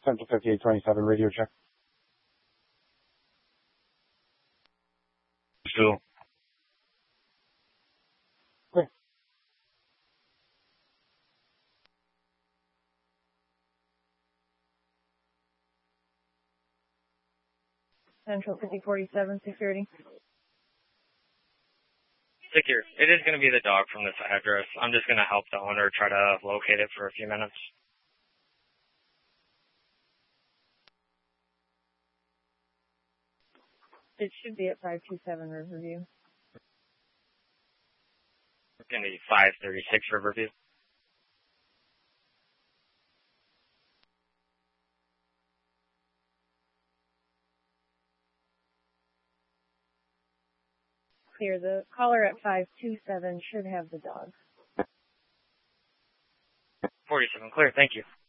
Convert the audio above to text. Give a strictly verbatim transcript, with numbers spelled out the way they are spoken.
Central fifty-eight twenty-seven, radio check. Cool. Okay. Central fifty forty-seven, security. Secure. It is going to be the dog from this address. I'm just going to help the owner try to locate it for a few minutes. It should be at five two seven Riverview. It's going to be five thirty-six Riverview. Clear. The caller at five two seven should have the dog. forty-seven clear. Thank you.